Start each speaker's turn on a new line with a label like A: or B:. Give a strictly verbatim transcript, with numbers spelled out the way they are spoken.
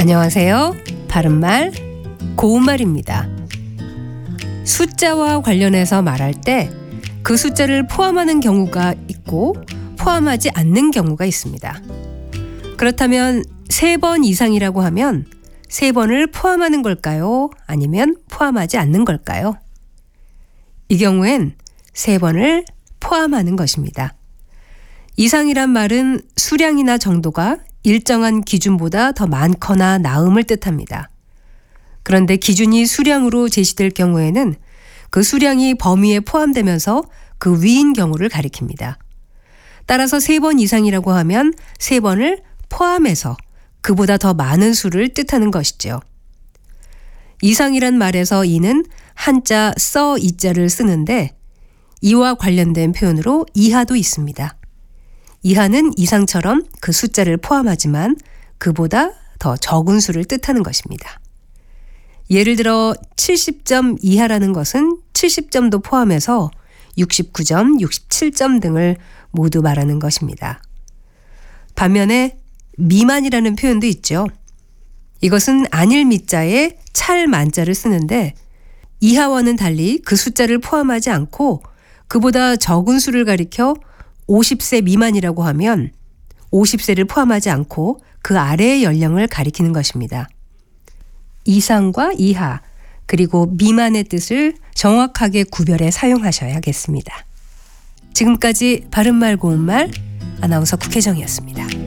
A: 안녕하세요. 바른말, 고운말입니다. 숫자와 관련해서 말할 때 그 숫자를 포함하는 경우가 있고 포함하지 않는 경우가 있습니다. 그렇다면 세 번 이상이라고 하면 세 번을 포함하는 걸까요? 아니면 포함하지 않는 걸까요? 이 경우엔 세 번을 포함하는 것입니다. 이상이란 말은 수량이나 정도가 일정한 기준보다 더 많거나 나음을 뜻합니다. 그런데 기준이 수량으로 제시될 경우에는 그 수량이 범위에 포함되면서 그 위인 경우를 가리킵니다. 따라서 세 번 이상이라고 하면 세 번을 포함해서 그보다 더 많은 수를 뜻하는 것이죠. 이상이란 말에서 이는 한자 써 이자를 쓰는데 이와 관련된 표현으로 이하도 있습니다. 이하는 이상처럼 그 숫자를 포함하지만 그보다 더 적은 수를 뜻하는 것입니다. 예를 들어 칠십 점 이하라는 것은 칠십 점도 포함해서 육십구 점, 육십칠 점 등을 모두 말하는 것입니다. 반면에 미만이라는 표현도 있죠. 이것은 안일 미자에 찰 만자를 쓰는데 이하와는 달리 그 숫자를 포함하지 않고 그보다 적은 수를 가리켜 오십 세 미만이라고 하면 오십 세를 포함하지 않고 그 아래의 연령을 가리키는 것입니다. 이상과 이하 그리고 미만의 뜻을 정확하게 구별해 사용하셔야겠습니다. 지금까지 바른말 고운말 아나운서 국혜정이었습니다.